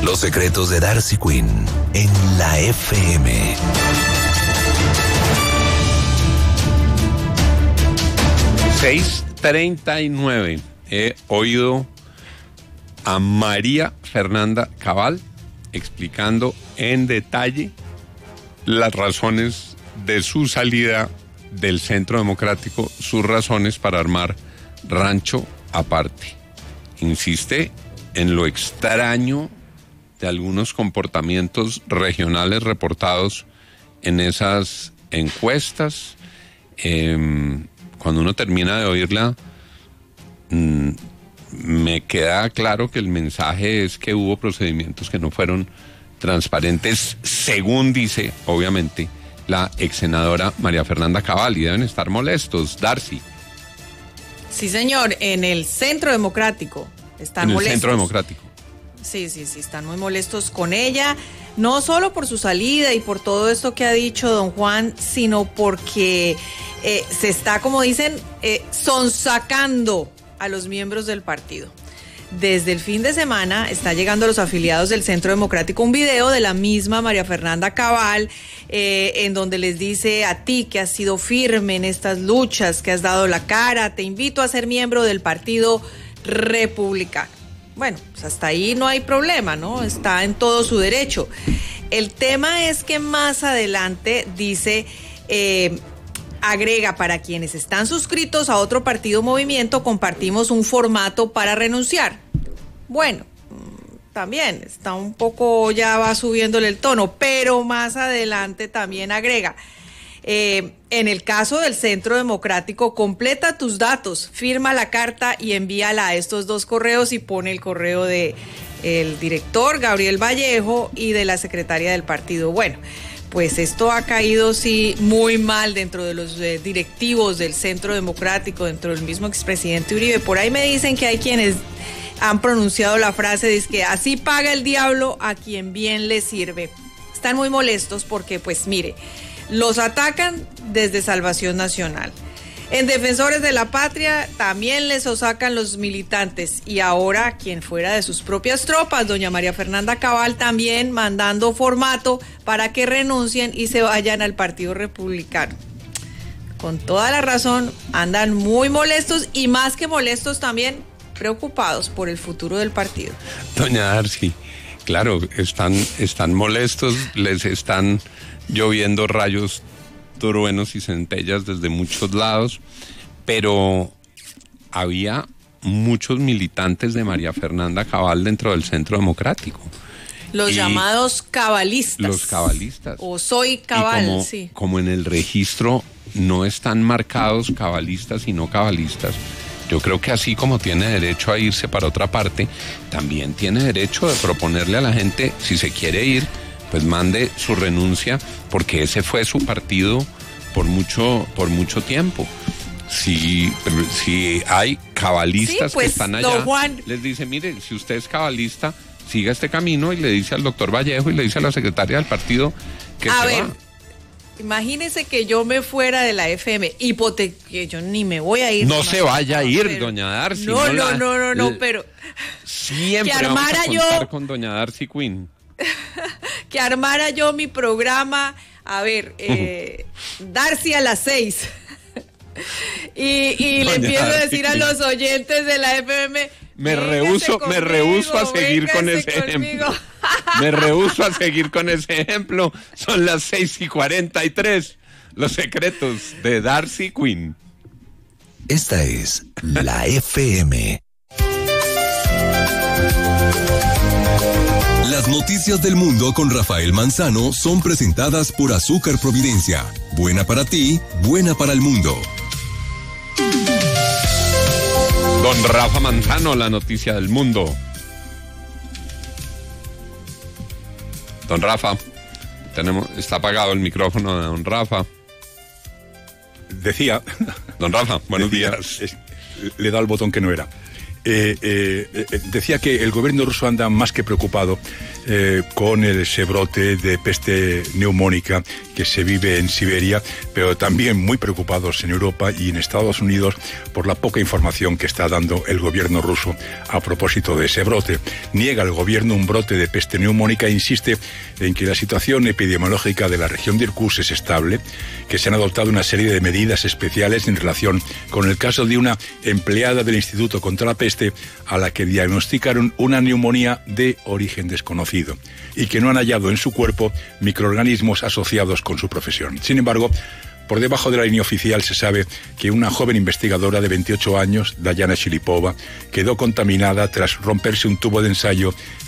Los secretos de Darcy Quinn en la FM. ...6:39... he oído a María Fernanda Cabal explicando en detalle las razones de su salida del Centro Democrático, sus razones para armar rancho aparte. Insiste en lo extraño de algunos comportamientos regionales reportados en esas encuestas. Cuando uno termina de oírla, me queda claro que el mensaje es que hubo procedimientos que no fueron transparentes, según dice, obviamente, la ex senadora María Fernanda Cabal, y deben estar molestos. Darcy. Sí, señor, en el Centro Democrático están molestos. En el Centro Democrático. Sí, están muy molestos con ella, no solo por su salida y por todo esto que ha dicho don Juan, sino porque se está, como dicen, sonsacando a los miembros del partido. Desde el fin de semana está llegando a los afiliados del Centro Democrático un video de la misma María Fernanda Cabal, en donde les dice: a ti que has sido firme en estas luchas, que has dado la cara, te invito a ser miembro del Partido Republicano. Bueno, pues hasta ahí no hay problema, ¿no? Está en todo su derecho. El tema es que más adelante dice, agrega: para quienes están suscritos a otro partido o movimiento, compartimos un formato para renunciar. Bueno, también está un poco, ya va subiéndole el tono, pero más adelante también agrega: en el caso del Centro Democrático, completa tus datos, firma la carta y envíala a estos dos correos, y pone el correo de el director Gabriel Vallejo y de la secretaria del partido. Bueno, pues esto ha caído, sí, muy mal dentro de los directivos del Centro Democrático, dentro del mismo expresidente Uribe. Por ahí me dicen que hay quienes han pronunciado la frase, dice que así paga el diablo a quien bien le sirve. Están muy molestos porque, pues mire, los atacan desde Salvación Nacional. En Defensores de la Patria también les sacan los militantes, y ahora quien fuera de sus propias tropas, doña María Fernanda Cabal, también mandando formato para que renuncien y se vayan al Partido Republicano. Con toda la razón, andan muy molestos, y más que molestos también preocupados por el futuro del partido. Doña Darcy, claro, están molestos, les están lloviendo rayos, truenos y centellas desde muchos lados, pero había muchos militantes de María Fernanda Cabal dentro del Centro Democrático. Los llamados cabalistas. Los cabalistas. O soy cabal, sí. Como en el registro no están marcados cabalistas y no cabalistas, yo creo que así como tiene derecho a irse para otra parte, también tiene derecho de proponerle a la gente, si se quiere ir, pues mande su renuncia, porque ese fue su partido por mucho tiempo. Si hay cabalistas, sí, pues, que están allá, Juan, les dice: mire, si usted es cabalista, siga este camino, y le dice al doctor Vallejo y le dice a la secretaria del partido que se va. Imagínese que yo me fuera de la FM, que yo ni me voy a ir. No se vaya a ir, doña Darcy. No, pero siempre que armara vamos a contar con doña Darcy Quinn. Que armara yo mi programa, a ver, Darcy a las 6. y le empiezo a decir a los oyentes de la FM: me rehúso a seguir con ese ejemplo. Me rehúso a seguir con ese ejemplo. Son las 6:43. Los secretos de Darcy Quinn. Esta es la FM. Las noticias del mundo con Rafael Manzano son presentadas por Azúcar Providencia. Buena para ti, buena para el mundo. Don Rafa Manzano, la noticia del mundo. Don Rafa, está apagado el micrófono de don Rafa. Decía. Don Rafa, buenos días. Le da el botón que no era. decía que el gobierno ruso anda más que preocupado con ese brote de peste neumónica que se vive en Siberia, pero también muy preocupados en Europa y en Estados Unidos por la poca información que está dando el gobierno ruso a propósito de ese brote. Niega el gobierno un brote de peste neumónica e insiste en que la situación epidemiológica de la región de Irkutsk es estable, que se han adoptado una serie de medidas especiales en relación con el caso de una empleada del Instituto contra la Peste a la que diagnosticaron una neumonía de origen desconocido y que no han hallado en su cuerpo microorganismos asociados con su profesión. Sin embargo, por debajo de la línea oficial se sabe que una joven investigadora de 28 años, Dayana Shilipova, quedó contaminada tras romperse un tubo de ensayo